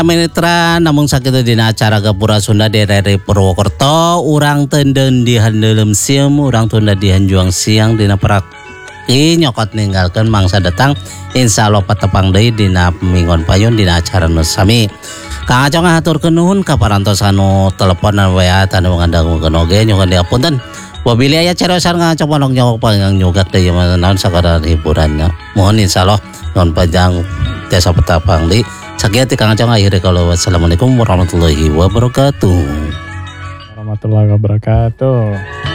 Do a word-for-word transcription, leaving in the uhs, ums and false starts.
Mitra namun sakit dina acara Gapura Sunda dari Purwokerto urang tenden di handelem siam urang tunda di hanjuang siang dina perak i nyokot ninggalkan mangsa datang insya Allah patepang deui dina pemingon payun dina acara nusami Kang Acong ngaturkeun nuhun ka parantos anu teleponan W A tanu ngandangkeun oge nyuwun diapunten wabili aya carosan Kang Acong panong nyokok pangang nyugak deui naon sakadar hiburannya mohon insya Allah non panjang tiasa petapang deui Sakiat Kang Acong akhirnya kalau wassalamualaikum warahmatullahi wabarakatuh. Warahmatullahi wabarakatuh.